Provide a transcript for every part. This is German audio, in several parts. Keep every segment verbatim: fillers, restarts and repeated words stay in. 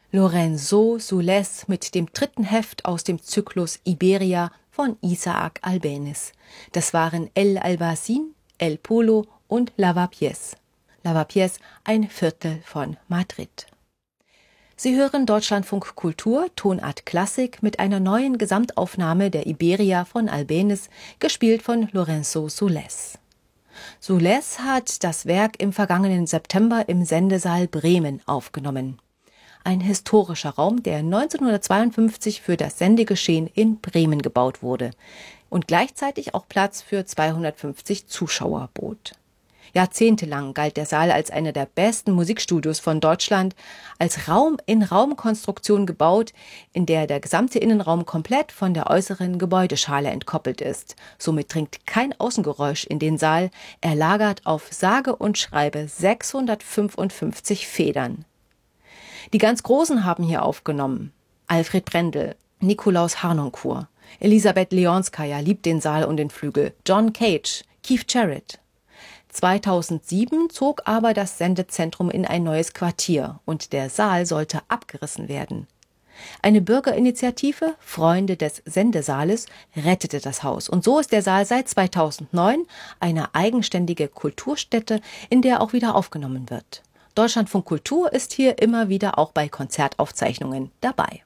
Lorenzo Soules mit dem dritten Heft aus dem Zyklus Iberia von Isaac Albéniz. Das waren El Albayzín, El Polo und Lavapiés. Lavapiés, ein Viertel von Madrid. Sie hören Deutschlandfunk Kultur, Tonart Klassik mit einer neuen Gesamtaufnahme der Iberia von Albéniz, gespielt von Lorenzo Soules. Soules hat das Werk im vergangenen September im Sendesaal Bremen aufgenommen. Ein historischer Raum, der neunzehnhundertzweiundfünfzig für das Sendegeschehen in Bremen gebaut wurde und gleichzeitig auch Platz für zweihundertfünfzig Zuschauer bot. Jahrzehntelang galt der Saal als einer der besten Musikstudios von Deutschland, als Raum-in-Raum-Konstruktion gebaut, in der der gesamte Innenraum komplett von der äußeren Gebäudeschale entkoppelt ist. Somit dringt kein Außengeräusch in den Saal, er lagert auf sage und schreibe sechshundertfünfundfünfzig Federn. Die ganz Großen haben hier aufgenommen. Alfred Brendel, Nikolaus Harnoncourt, Elisabeth Leonskaja liebt den Saal und den Flügel, John Cage, Keith Jarrett. zweitausendsieben zog aber das Sendezentrum in ein neues Quartier und der Saal sollte abgerissen werden. Eine Bürgerinitiative, Freunde des Sendesaales, rettete das Haus und so ist der Saal seit zweitausendneun eine eigenständige Kulturstätte, in der auch wieder aufgenommen wird. Deutschlandfunk Kultur ist hier immer wieder auch bei Konzertaufzeichnungen dabei.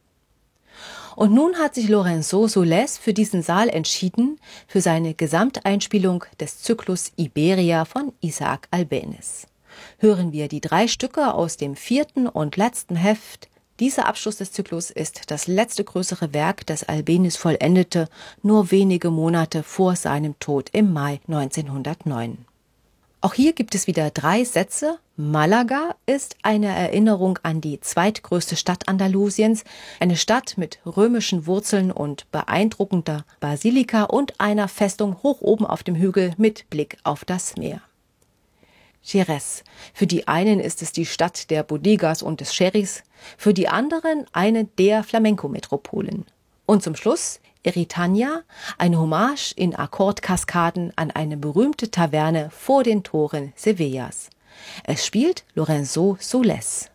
Und nun hat sich Lorenzo Soules für diesen Saal entschieden, für seine Gesamteinspielung des Zyklus Iberia von Isaac Albéniz. Hören wir die drei Stücke aus dem vierten und letzten Heft. Dieser Abschluss des Zyklus ist das letzte größere Werk, das Albéniz vollendete, nur wenige Monate vor seinem Tod im Mai neunzehnhundertneun. Auch hier gibt es wieder drei Sätze. Malaga ist eine Erinnerung an die zweitgrößte Stadt Andalusiens, eine Stadt mit römischen Wurzeln und beeindruckender Basilika und einer Festung hoch oben auf dem Hügel mit Blick auf das Meer. Jerez. Für die einen ist es die Stadt der Bodegas und des Sherrys, für die anderen eine der Flamenco-Metropolen. Und zum Schluss Eritania, eine Hommage in Akkordkaskaden an eine berühmte Taverne vor den Toren Sevillas. Es spielt Lorenzo Soules.